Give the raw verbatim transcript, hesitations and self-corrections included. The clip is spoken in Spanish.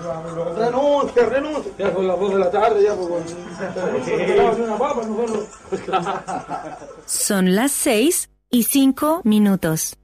Renuncia, renuncia. Ya con las dos de la tarde, ya pues. Una papa, nosotros. Son las seis y cinco minutos.